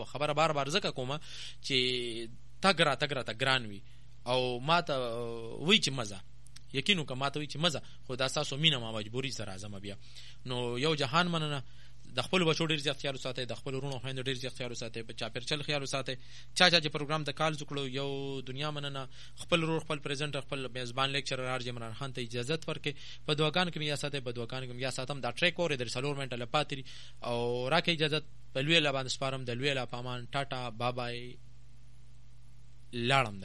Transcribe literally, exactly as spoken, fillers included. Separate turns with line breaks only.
خبره بار بار ځکه کومه چې تګ را تګ را ته ګران وي او ما ته وایي چې مزه یقینو که ما ته وایي چې مزه خو دا ستاسو مینه ما مجبوري سره راځم بیا. نو یو جهان مننه، د خپل بچو ډیر زیات خیال وساتئ، د خپل ورونو خویندو ډیر زیات خیال وساتئ، په چاپیرچل خیال وساتئ. چا چا چې پروګرام د کال وکړو یو دنیا مننه. خپل ورور خپل پریزنټر خپل میزبان لیکچرر آر جی عمران خان ته اجازه ورکړئ. په دعاګانو کې یا ساتئ، په دعاګانو کې یا ساتم. دا ټریک اورې در څلور منټه لپاتري او راکې اجازه په لوی لا باندې سپارم. د لوی لا پامان ټاټا بابای لاړم.